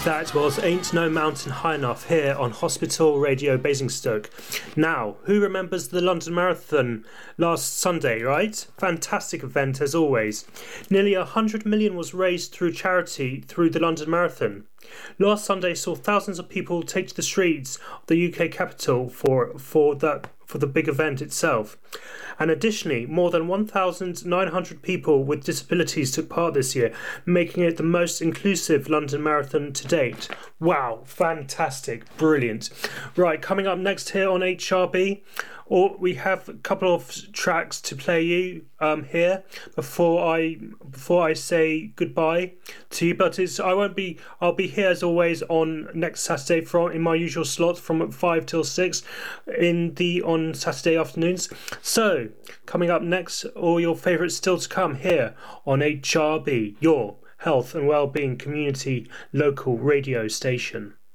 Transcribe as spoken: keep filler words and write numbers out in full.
That was Ain't No Mountain High Enough here on Hospital Radio Basingstoke. Now, who remembers the London Marathon last Sunday, right? Fantastic event as always. Nearly one hundred million was raised through charity through the London Marathon. Last Sunday saw thousands of people take to the streets of the U K capital for for that for the big event itself. And additionally, more than one thousand nine hundred people with disabilities took part this year, making it the most inclusive London Marathon to date. Wow, fantastic, brilliant. Right, coming up next here on H R B, or we have a couple of tracks to play you um, here before I before I say goodbye to you. But it's I won't be I'll be here as always on next Saturday from in my usual slot from five till six in the on Saturday afternoons. So coming up next, all your favourites still to come here on H R B, your health and wellbeing community local radio station.